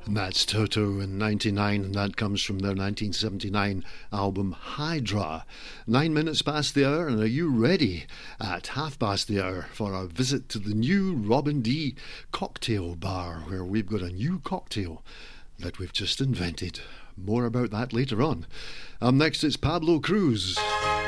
That's Toto in 99, and that comes from their 1979 album Hydra. 9 minutes past the hour, and are you ready at half past the hour for a visit to the new Robin D cocktail bar, where we've got a new cocktail that we've just invented. More about that later on. Next it's Pablo Cruz.